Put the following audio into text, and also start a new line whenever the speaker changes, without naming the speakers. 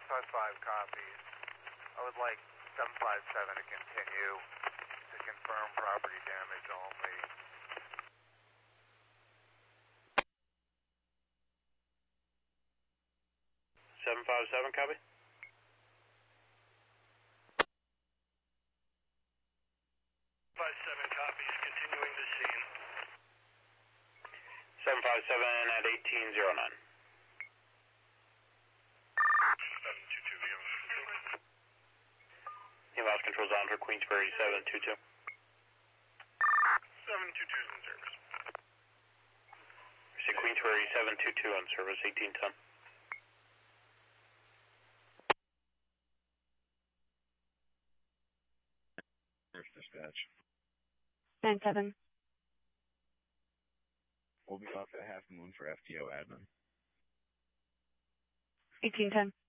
655 copies. I would like 757 to continue to confirm property damage only.
757, copy.
57 copies, continuing the scene.
757 at 1809.
722,
EMS controls on for Queensbury 722.
722 is in service.
Queensbury 722 on service, 1810.
There's dispatch.
9-7.
We'll be off at Half Moon for FTO admin.
1810.